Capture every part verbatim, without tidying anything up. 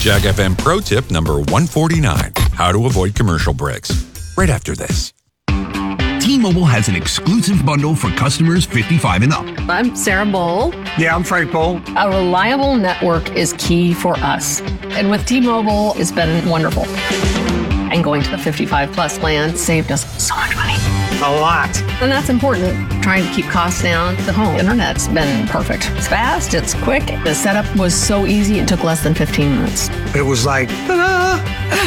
Jack F M Pro Tip number one forty-nine. How to avoid commercial breaks. Right after this. T-Mobile has an exclusive bundle for customers fifty-five and up. I'm Sarah Bowl. Yeah, I'm Frank Bowl. A reliable network is key for us. And with T-Mobile, it's been wonderful. And going to the fifty-five plus plan saved us so much money. A lot. And that's important. Trying to keep costs down. The home internet's been perfect. It's fast, it's quick. The setup was so easy, it took less than fifteen minutes. It was like, ta-da!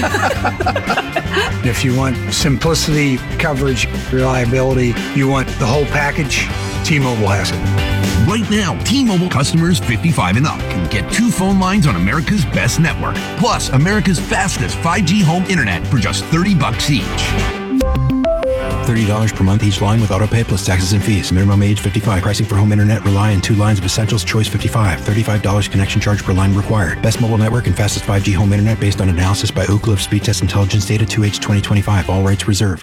If you want simplicity, coverage, reliability, you want the whole package, T-Mobile has it. Right now, T-Mobile customers fifty-five and up can get two phone lines on America's best network, plus America's fastest five G home internet for just thirty bucks each. thirty dollars per month each line with autopay plus taxes and fees. Minimum age fifty-five. Pricing for home internet rely on two lines of Essentials Choice fifty-five. thirty-five dollars connection charge per line required. Best mobile network and fastest five G home internet based on analysis by Ookla of Speed Test Intelligence Data two H twenty twenty-five. All rights reserved.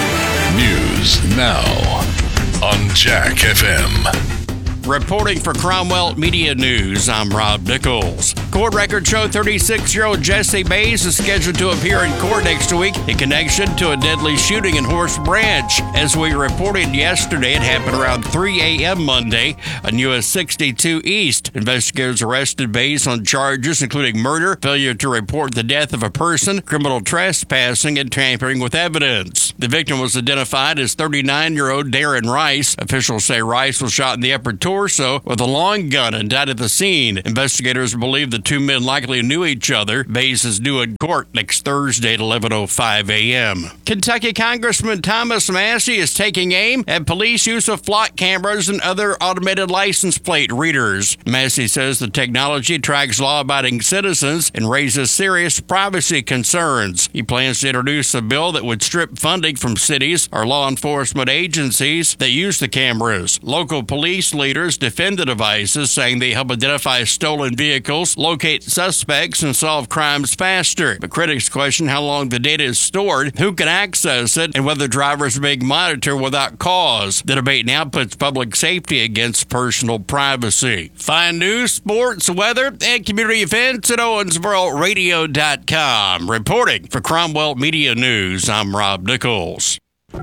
News now on Jack F M. Reporting for Cromwell Media News, I'm Rob Nichols. Court records show thirty-six-year-old Jesse Mays is scheduled to appear in court next week in connection to a deadly shooting in Horse Branch. As we reported yesterday, it happened around three a.m. Monday on U S sixty-two East. Investigators arrested Mays on charges including murder, failure to report the death of a person, criminal trespassing, and tampering with evidence. The victim was identified as thirty-nine-year-old Darren Rice. Officials say Rice was shot in the upper torso with a long gun and died at the scene. Investigators believe the two men likely knew each other. Mays is due in court next Thursday at eleven oh five a.m. Kentucky Congressman Thomas Massie is taking aim at police use of flock cameras and other automated license plate readers. Massie says the technology tracks law-abiding citizens and raises serious privacy concerns. He plans to introduce a bill that would strip funding from cities or law enforcement agencies that use the cameras. Local police leaders defend the devices, saying they help identify stolen vehicles, locate suspects, and solve crimes faster. But critics question how long the data is stored, who can access it, and whether drivers are being monitored without cause. The debate now puts public safety against personal privacy. Find news, sports, weather, and community events at Owensboro Radio dot com. Reporting for Cromwell Media News, I'm Rob Nichols.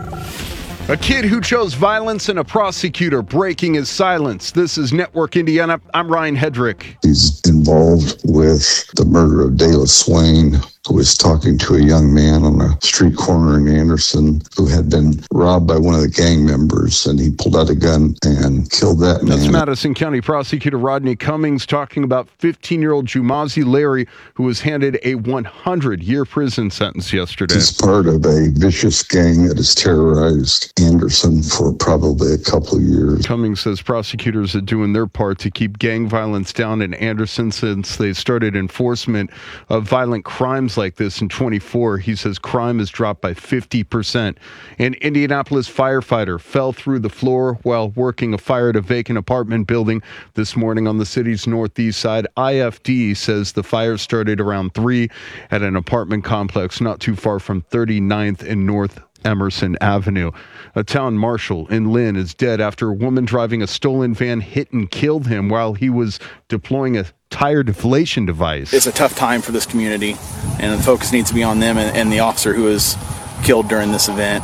A kid who chose violence and a prosecutor breaking his silence. This is Network Indiana. I'm Ryan Hedrick. He's involved with the murder of Dayla Swain, who was talking to a young man on a street corner in Anderson who had been robbed by one of the gang members, and he pulled out a gun and killed that man. That's Madison County Prosecutor Rodney Cummings talking about fifteen-year-old Jumazi Larry, who was handed a one hundred year prison sentence yesterday. He's part of a vicious gang that has terrorized Anderson for probably a couple of years. Cummings says prosecutors are doing their part to keep gang violence down in Anderson since they started enforcement of violent crimes like this in twenty-four. He says crime has dropped by fifty percent. An Indianapolis firefighter fell through the floor while working a fire at a vacant apartment building this morning on the city's northeast side. I F D says the fire started around three at an apartment complex not too far from thirty-ninth and North Emerson Avenue. A town marshal in Lynn is dead after a woman driving a stolen van hit and killed him while he was deploying a tire deflation device. It's a tough time for this community, and the focus needs to be on them and, and the officer who was killed during this event.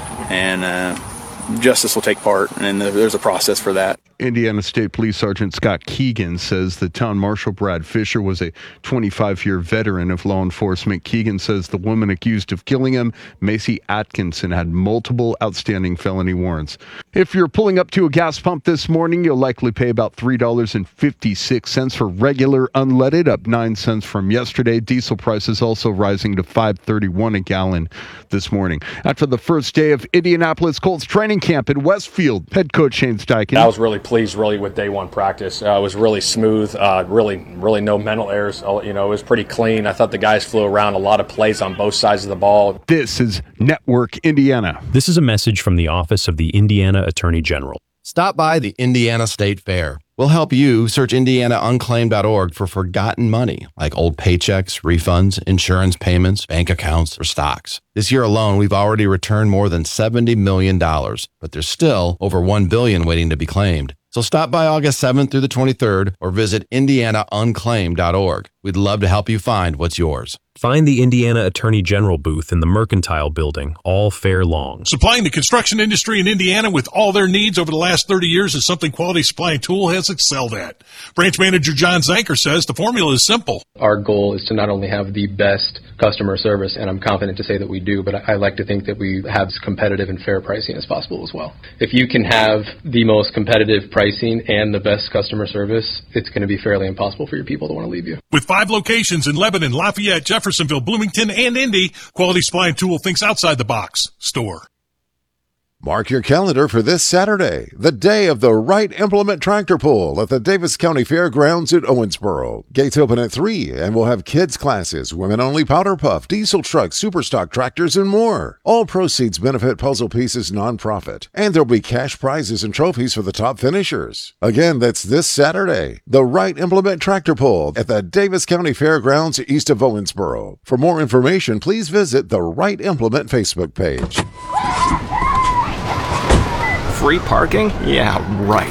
And uh, justice will take part, and there's a process for that. Indiana State Police Sergeant Scott Keegan says the town marshal Brad Fisher was a twenty-five year veteran of law enforcement. Keegan says the woman accused of killing him, Macy Atkinson, had multiple outstanding felony warrants. If you're pulling up to a gas pump this morning, you'll likely pay about three dollars and fifty-six cents for regular unleaded, up nine cents from yesterday. Diesel prices also rising to five thirty-one a gallon this morning. After the first day of Indianapolis Colts training camp in Westfield, head coach Shane Steichen. I was really pleased really with day one practice. Uh, it was really smooth, uh, really really no mental errors. You know, it was pretty clean. I thought the guys flew around a lot of plays on both sides of the ball. This is Network Indiana. This is a message from the Office of the Indiana Attorney General. Stop by the Indiana State Fair. We'll help you search indiana unclaimed dot org for forgotten money, like old paychecks, refunds, insurance payments, bank accounts, or stocks. This year alone, we've already returned more than seventy million dollars, but there's still over one billion dollars waiting to be claimed. So stop by August seventh through the twenty-third or visit indiana unclaimed dot org. We'd love to help you find what's yours. Find the Indiana Attorney General booth in the Mercantile Building all fair long. Supplying the construction industry in Indiana with all their needs over the last thirty years is something Quality Supply and Tool has excelled at. Branch Manager John Zanker says the formula is simple. Our goal is to not only have the best customer service, and I'm confident to say that we do, but I like to think that we have as competitive and fair pricing as possible as well. If you can have the most competitive pricing and the best customer service, it's going to be fairly impossible for your people to want to leave you. With five locations in Lebanon, Lafayette, Jeffersonville, Bloomington, and Indy, Quality Supply and Tool thinks outside the box. Store. Mark your calendar for this Saturday, the day of the Wright Implement Tractor Pull at the Davis County Fairgrounds at Owensboro. Gates open at three, and we'll have kids classes, women-only powder puff, diesel trucks, superstock tractors, and more. All proceeds benefit Puzzle Pieces nonprofit, and there'll be cash prizes and trophies for the top finishers. Again, that's this Saturday, the Wright Implement Tractor Pull at the Davis County Fairgrounds east of Owensboro. For more information, please visit the Wright Implement Facebook page. Free parking? Yeah, right.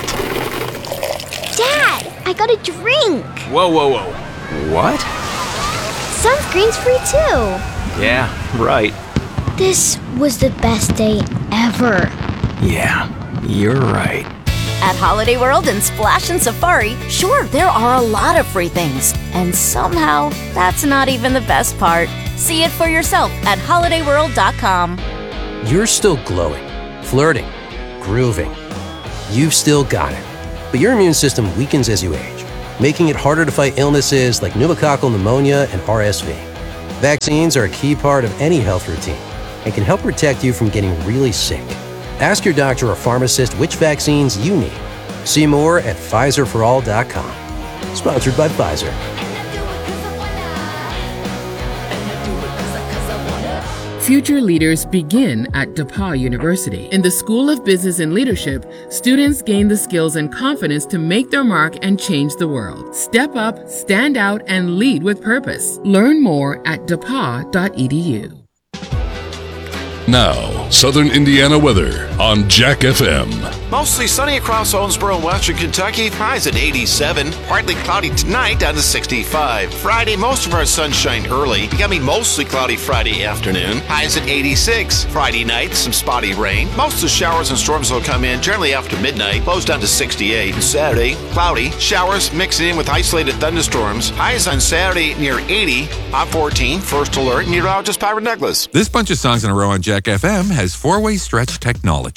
Dad, I got a drink. Whoa, whoa, whoa. What? Sunscreen's free too. Yeah, right. This was the best day ever. Yeah, you're right. At Holiday World and Splash and Safari, sure, there are a lot of free things. And somehow, that's not even the best part. See it for yourself at holiday world dot com. You're still glowing, flirting, grooving. You've still got it. But your immune system weakens as you age, making it harder to fight illnesses like pneumococcal pneumonia and R S V. Vaccines are a key part of any health routine and can help protect you from getting really sick. Ask your doctor or pharmacist which vaccines you need. See more at Pfizer for all dot com. Sponsored by Pfizer. Future leaders begin at DePauw University. In the School of Business and Leadership, students gain the skills and confidence to make their mark and change the world. Step up, stand out, and lead with purpose. Learn more at depaw dot e d u. Now, Southern Indiana weather on Jack F M. Mostly sunny across Owensboro and western Kentucky. Highs at eighty-seven. Partly cloudy tonight, down to sixty-five. Friday, most of our sunshine early. Becoming mostly cloudy Friday afternoon. Highs at eighty-six. Friday night, some spotty rain. Most of the showers and storms will come in generally after midnight. Lows down to sixty-eight. Saturday, cloudy. Showers mixing in with isolated thunderstorms. Highs on Saturday near eighty. On fourteen, first alert near out just Pirate Necklace. This bunch of songs in a row on Jack F M has four-way stretch technology.